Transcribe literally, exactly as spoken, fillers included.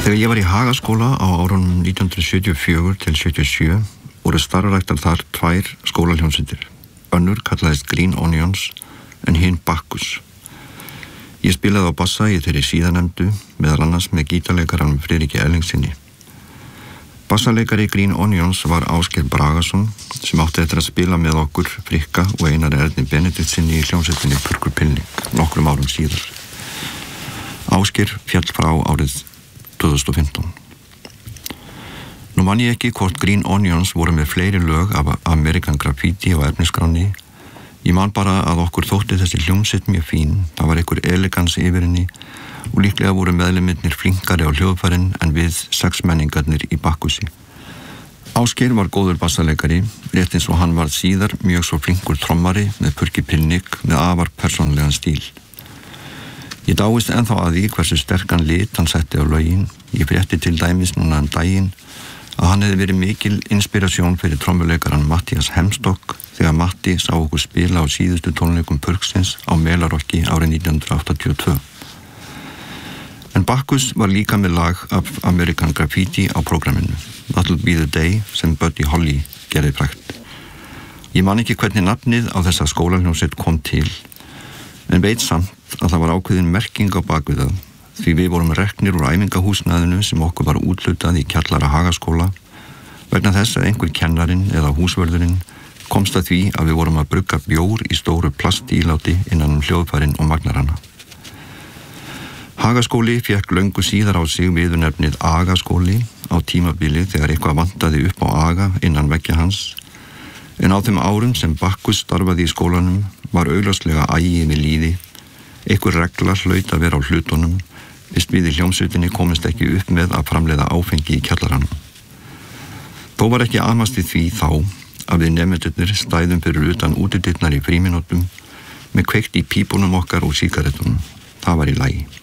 Þegar ég var í Hagaskóla á árunum nítján hundruð sjötíu og fjögur til sjötíu og sjö voru starfræktar þar tvær skólahljómsveitir. Önnur kallaðist Green Onions en hinn Bacchus. Ég spilaði á bassa í þeirri síðanemdu, meðal annars með gítarleikaranum Friðriki Erlingssyni. Bassaleikari Green Onions var Ásgeir Bragason sem átti eftir að spila með okkur Frikka og Einari Erni Benediktsinni í hljómsveitinni Purkur Pilning nokkrum árum síðar. Ásgeir féll frá árið tvö þúsund og fimmtán. Nú man ég ekki hvort Green Onions voru með fleiri lög af American Graffiti á efnisskráni. Ég man bara að okkur þótti þessi hljómsveit mjög fín, það var einhver elegans yfir henni og líklega voru meðlimirnir flinkari á hljóðfærin en við sexmenningarnir í Bacchusi. Ásgeir var góður bassaleikari, rétt eins og hann var síðar mjög svo flinkur trommari með Purki Pilning með afar persónlegan stíl. Ég dáist ennþá að því hversu sterkan lit hann setti á lögin. Ég frétti til dæmis núna um daginn að hann hefði verið mikil inspirasjón fyrir trommuleikaran Mattias Hemstokk þegar Matti sá okkur spila á síðustu tónleikum Purksins á Melarokki árið nítján hundruð áttatíu og tvö. En Bacchus var líka með lag af American Graffiti á prógraminu, That'll Be the Day, sem Buddy Holly gerði frægt. Ég man ekki hvernig nafnið á þessa skólahljómsveit kom til, en veit samt að það var ákveðin merking á bakvið það, því við vorum reknir úr æfingahúsnæðinu sem okkur var úthlutað í kjallara Hagaskóla vegna þess að einhver kennarinn eða húsvörðurinn komst að því að við vorum að brugga bjór í stóru plastíláti innan um hljóðfærin og magnarana. Hagaskóli fékk löngu síðar á sig viðurnefnið Agaskóli á tímabili þegar eitthvað vantaði upp á aga innan veggja hans, en á þeim árum sem Bacchus starfaði í skólanum var augljóslega ægi við líði. Einhver regla hlaut að vera á hlutunum, fyrst við í hljómsveitinni komist ekki upp með að framleiða áfengi í kjallaranum. Þó var ekki amast við því þá að við nemendurnir stæðum fyrir utan útidyrnar í frímínútum með kveikt í pípunum okkar og sígarettunum. Það var í lagi.